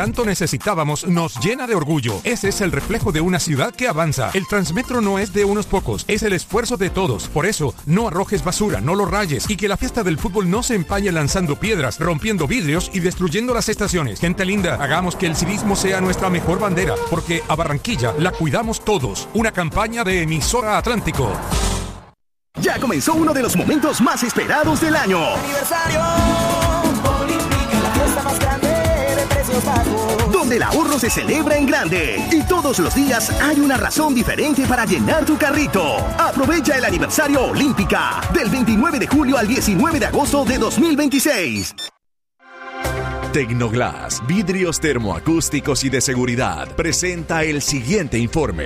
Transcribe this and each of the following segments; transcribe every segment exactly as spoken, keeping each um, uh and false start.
tanto necesitábamos nos llena de orgullo. Ese es el reflejo de una ciudad que avanza. El Transmetro no es de unos pocos, es el esfuerzo de todos. Por eso, no arrojes basura, no lo rayes y que la fiesta del fútbol no se empañe lanzando piedras, rompiendo vidrios y destruyendo las estaciones. Gente linda, hagamos que el civismo sea nuestra mejor bandera, porque a Barranquilla la cuidamos todos. Una campaña de Emisora Atlántico. Ya comenzó uno de los momentos más esperados del año. Aniversario Olímpica, la fiesta más grande de precios bajos. Donde el ahorro se celebra en grande. Y todos los días hay una razón diferente para llenar tu carrito. Aprovecha el aniversario Olímpica del veintinueve de julio al diecinueve de agosto de dos mil veintiséis. Tecnoglass, vidrios termoacústicos y de seguridad, presenta el siguiente informe.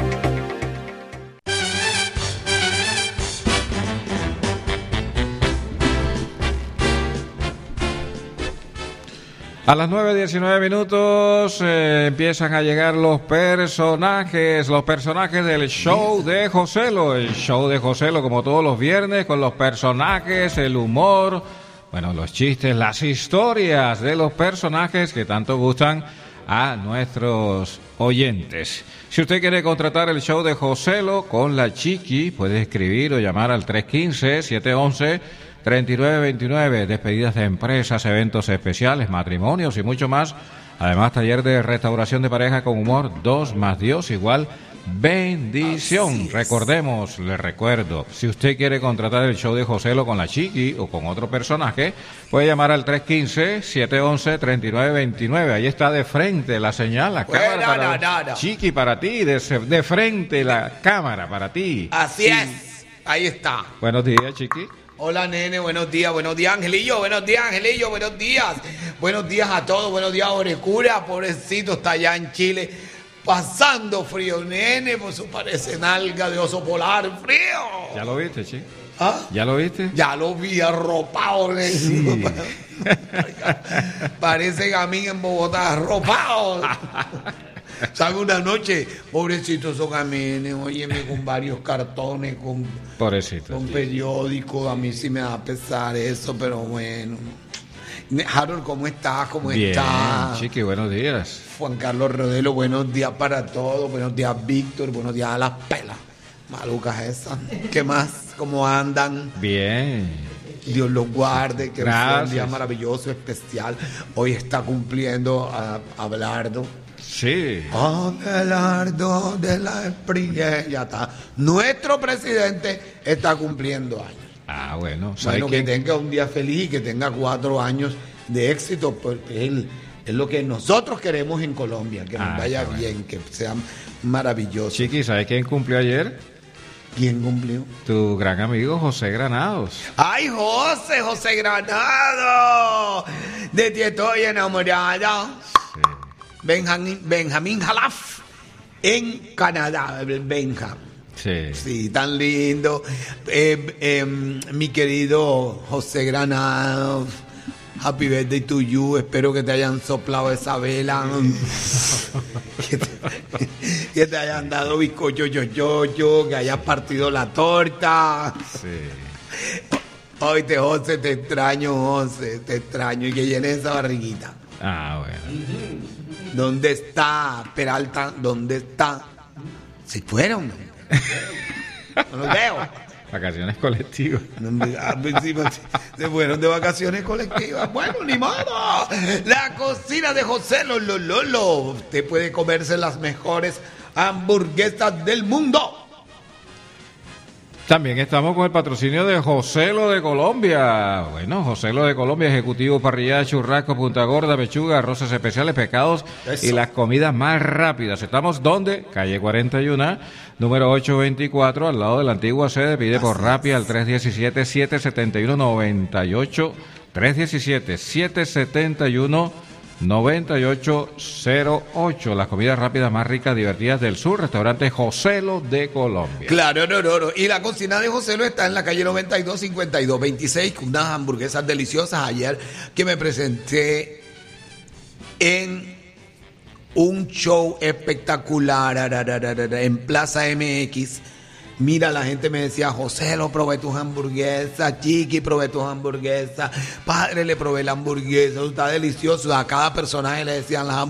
A las nueve diecinueve minutos eh, empiezan a llegar los personajes, los personajes del show de Joselo, el show de Joselo como todos los viernes con los personajes, el humor, bueno, los chistes, las historias de los personajes que tanto gustan a nuestros oyentes. Si usted quiere contratar el show de Joselo con la Chiqui, puede escribir o llamar al tres uno cinco, siete uno uno, tres nueve dos nueve, despedidas de empresas, eventos especiales, matrimonios y mucho más. Además, taller de restauración de pareja con humor, dos más Dios igual bendición. Recordemos, le recuerdo, si usted quiere contratar el show de Joselo con la Chiqui o con otro personaje, puede llamar al tres uno cinco, siete uno uno, tres nueve dos nueve. Ahí está de frente la señal, la bueno, cámara para no, no, no. Chiqui para ti, de, de frente la cámara para ti. Así es, ahí está. Buenos días, Chiqui. Hola, nene, buenos días, buenos días, Angelillo, buenos días, Angelillo, buenos días. Buenos días a todos, buenos días, Orecura, pobrecito, está allá en Chile, pasando frío, nene, por su parece nalga de oso polar, frío. ¿Ya lo viste, Chiqui? ¿Ah? ¿Ya lo viste? Ya lo vi arropado, nene. Sí. Parece gamín en Bogotá, arropado. ¿Sabe? Una noche, pobrecitos son gamines, óyeme, con varios cartones, con, Pobrecito, con sí. periódicos, a mí sí me da pesar eso, pero bueno. Harold, ¿cómo estás? ¿Cómo Bien, estás? Chiqui, buenos días. Juan Carlos Rodelo, buenos días para todos, buenos días Víctor, buenos días a las pelas, malucas esas. ¿Qué más? ¿Cómo andan? Bien. Dios los guarde, que Gracias. sea un día maravilloso, especial. Hoy está cumpliendo a Abelardo. Sí. Abelardo de la Espriella, ya está. Nuestro presidente está cumpliendo años. Ah, bueno. Bueno, que quién? tenga un día feliz y que tenga cuatro años de éxito, porque él es lo que nosotros queremos en Colombia, que nos Ah, vaya bueno. bien, que sea maravilloso. Chiqui, ¿sabes quién cumplió ayer? ¿Quién cumplió? Tu gran amigo José Granados. ¡Ay, José, José Granado! De ti estoy enamorada. Sí. Benjamín, Benjamín Jalaf, en Canadá, Benja. Sí. Sí, tan lindo. Eh, eh, mi querido José Granados, happy birthday to you. Espero que te hayan soplado esa vela. que, te, que te hayan dado bizcocho, yo, yo, yo, que hayas partido la torta. Sí. Hoy te, José, te extraño, José, te extraño. Y que llenes esa barriguita. Ah, bueno. ¿Dónde está Peralta? ¿Dónde está? Se fueron. No los veo. Vacaciones colectivas. Se fueron de vacaciones colectivas. Bueno, ni modo. La cocina de José Lolo Lolo. Usted puede comerse las mejores hamburguesas del mundo. También estamos con el patrocinio de Joselo de Colombia. Bueno, Joselo de Colombia, ejecutivo parrillada, churrasco, punta gorda, pechuga, arroces especiales, pescados Eso. y las comidas más rápidas. ¿Estamos dónde? Calle cuarenta y uno, número ochocientos veinticuatro, al lado de la antigua sede. Pide por Así Rappi es. al tres uno siete, siete siete uno, nueve ocho. tres uno siete, siete siete uno, nueve ocho cero ocho. Las comidas rápidas más ricas, divertidas del sur. Restaurante Joselo de Colombia. Claro, no, no, no. Y la cocina de José lo está en la calle noventa y dos, cincuenta y dos, veintiséis, con unas hamburguesas deliciosas. Ayer que me presenté en un show espectacular en Plaza M X, Mira, la gente me decía, José, lo probé tus hamburguesas, Chiqui, probé tus hamburguesas, padre, le probé la hamburguesa, está delicioso. A cada personaje le decían las hamburguesas.